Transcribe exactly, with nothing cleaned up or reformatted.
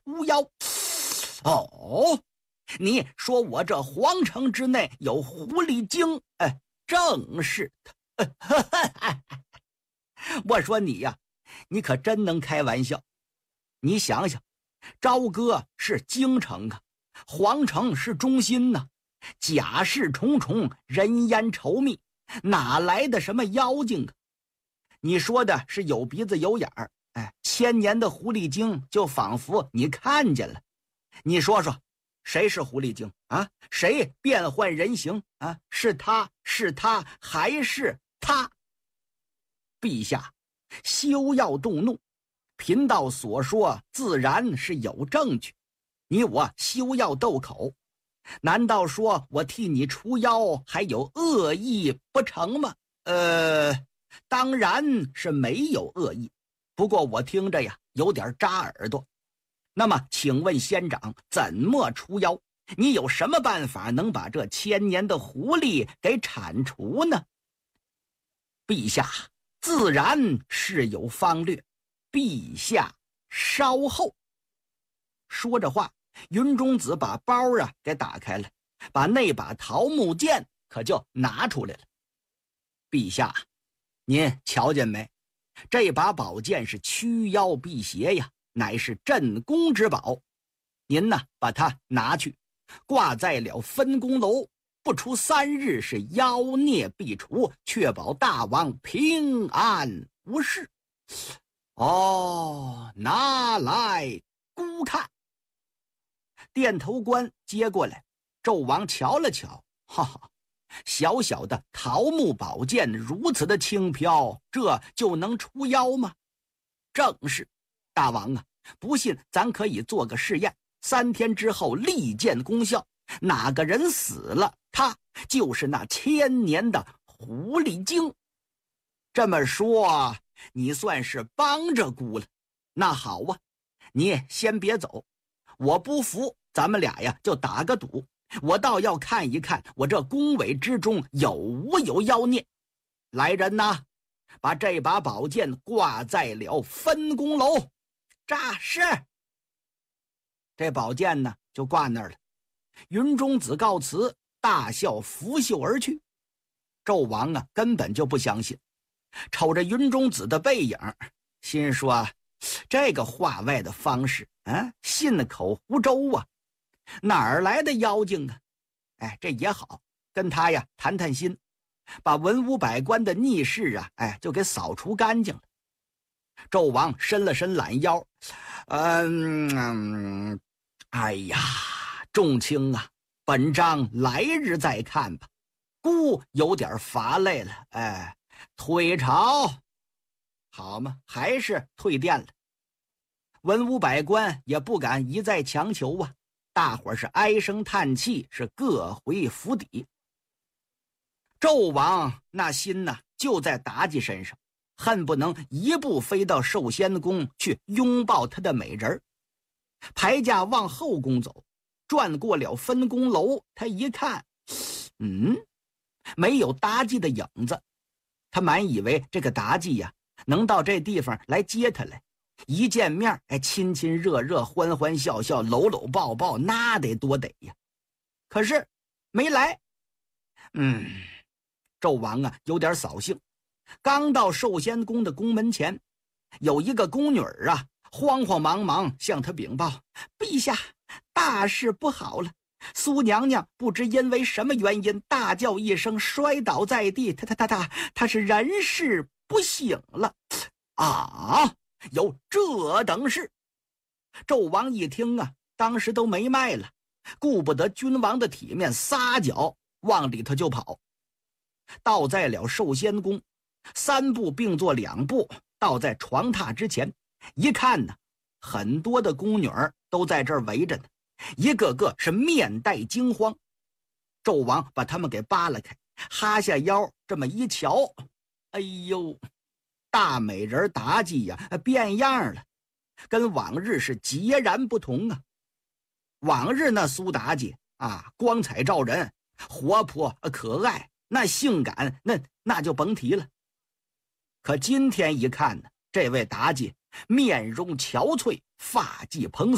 狐妖。哦，你说我这皇城之内有狐狸精？哎，正是的。我说你呀，你可真能开玩笑。你想想，朝歌是京城啊，皇城是中心呐、啊，甲室重重，人烟稠密，哪来的什么妖精啊？你说的是有鼻子有眼儿，哎，千年的狐狸精就仿佛你看见了。你说说，谁是狐狸精啊？谁变换人形啊？是他是他还是他？陛下，休要动怒，贫道所说自然是有证据，你我休要斗口。难道说我替你除妖还有恶意不成吗？呃，当然是没有恶意，不过我听着呀有点扎耳朵。那么请问仙长，怎么除妖？你有什么办法能把这千年的狐狸给铲除呢？陛下自然是有方略，陛下稍后。说着话，云中子把包啊给打开了，把那把桃木剑可就拿出来了。陛下，您瞧见没？这把宝剑是驱妖辟邪呀，乃是镇宫之宝。您呢，把它拿去，挂在了分宫楼，不出三日是妖孽必除，确保大王平安无事。哦，拿来孤看。殿头官接过来，纣王瞧了瞧，哈哈，小小的桃木宝剑如此的轻飘，这就能除妖吗？正是，大王啊，不信咱可以做个试验，三天之后立见功效，哪个人死了，他就是那千年的狐狸精。这么说，你算是帮着姑了。那好啊，你先别走，我不服，咱们俩呀就打个赌，我倒要看一看我这宫闱之中有无有妖孽。来人呐，把这把宝剑挂在了分宫楼。扎是。这宝剑呢就挂那儿了。云中子告辞，大笑拂袖而去。纣王啊根本就不相信，瞅着云中子的背影，心说这个话外的方式啊，信口胡诌啊，哪儿来的妖精啊？哎，这也好，跟他呀谈谈心，把文武百官的逆事啊，哎，就给扫除干净了。纣王伸了伸懒腰，嗯，嗯哎呀，众卿啊，本章来日再看吧，孤有点乏累了，哎，退朝。好嘛，还是退殿了。文武百官也不敢一再强求啊，大伙儿是唉声叹气，是各回府邸。纣王那心呢就在妲己身上，恨不能一步飞到寿仙宫去拥抱他的美人儿。排驾往后宫走，转过了分宫楼，他一看，嗯，没有妲己的影子。他满以为这个妲己呀能到这地方来接他来，一见面哎，亲亲热热，欢欢笑笑，搂搂抱抱，那得多得呀。可是没来。嗯，纣王啊有点扫兴。刚到寿仙宫的宫门前，有一个宫女儿啊慌慌忙忙向他禀报：陛下，大事不好了，苏娘娘不知因为什么原因大叫一声，摔倒在地，她她她她她是人事不省了。啊，有这等事？纣王一听啊，当时都没脉了，顾不得君王的体面，撒脚往里头就跑。到在了寿仙宫，三步并作两步到在床榻之前，一看呢，很多的宫女儿都在这儿围着呢，一个个是面带惊慌。纣王把他们给扒拉开，哈下腰这么一瞧，哎呦，大美人妲己呀变样了，跟往日是截然不同啊。往日那苏妲己啊，光彩照人，活泼可爱，那性感那那就甭提了。可今天一看呢，这位妲己面容憔悴，发髻蓬松。